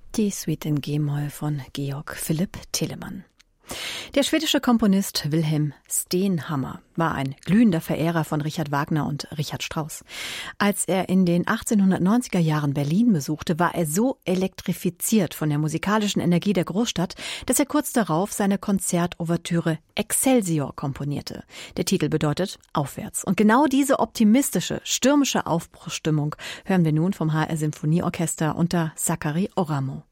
Die Suite in G-Moll von Georg Philipp Telemann. Der schwedische Komponist Wilhelm Stenhammar war ein glühender Verehrer von Richard Wagner und Richard Strauss. Als er in den 1890er Jahren Berlin besuchte, war er so elektrifiziert von der musikalischen Energie der Großstadt, dass er kurz darauf seine Konzertouvertüre Excelsior komponierte. Der Titel bedeutet Aufwärts. Und genau diese optimistische, stürmische Aufbruchsstimmung hören wir nun vom HR Symphonieorchester unter Sakari Oramo.